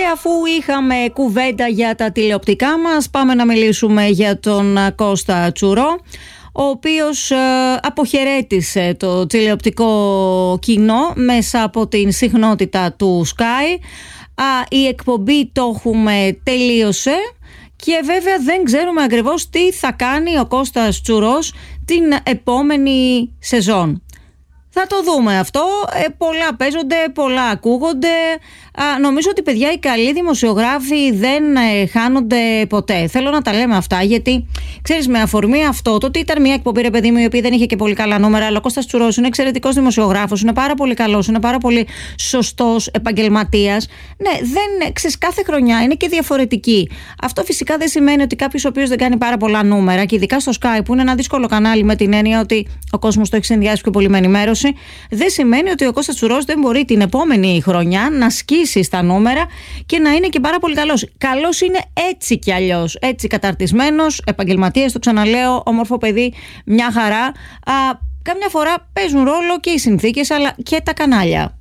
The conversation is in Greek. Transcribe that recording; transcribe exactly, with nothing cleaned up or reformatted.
αφού είχαμε κουβέντα για τα τηλεοπτικά μας, πάμε να μιλήσουμε για τον Κώστα Τσουρό, ο οποίος ε, αποχαιρέτησε το τηλεοπτικό κοινό μέσα από την συχνότητα του Sky. Α, η εκπομπή «Το έχουμε» τελείωσε και βέβαια δεν ξέρουμε ακριβώς τι θα κάνει ο Κώστας Τσουρός την επόμενη σεζόν. Θα το δούμε αυτό. Ε, πολλά παίζονται, πολλά ακούγονται. Α, νομίζω ότι, παιδιά, οι καλοί δημοσιογράφοι δεν ε, χάνονται ποτέ. Θέλω να τα λέμε αυτά, γιατί ξέρεις, με αφορμή αυτό, το ότι ήταν μια εκπομπή, ρε παιδί μου, η οποία δεν είχε και πολύ καλά νούμερα, αλλά ο Κώστας Τσουρός είναι εξαιρετικός δημοσιογράφος, είναι πάρα πολύ καλός, είναι πάρα πολύ σωστός επαγγελματίας. Ναι, δεν, ξέρεις, κάθε χρονιά είναι και διαφορετική. Αυτό φυσικά δεν σημαίνει ότι κάποιος ο οποίος δεν κάνει πάρα πολλά νούμερα, και ειδικά στο Sky, που είναι ένα δύσκολο κανάλι με την έννοια ότι ο κόσμος το έχει συνδυάσει πιο πολύ με ενημέρωση, δεν σημαίνει ότι ο Κώστας Τσουρός δεν μπορεί την επόμενη χρονιά να σκίσει στα νούμερα και να είναι και πάρα πολύ καλός. Καλός είναι έτσι κι αλλιώς. Έτσι καταρτισμένος, επαγγελματίας, το ξαναλέω, όμορφο παιδί, μια χαρά. Α, καμιά φορά παίζουν ρόλο και οι συνθήκες, αλλά και τα κανάλια.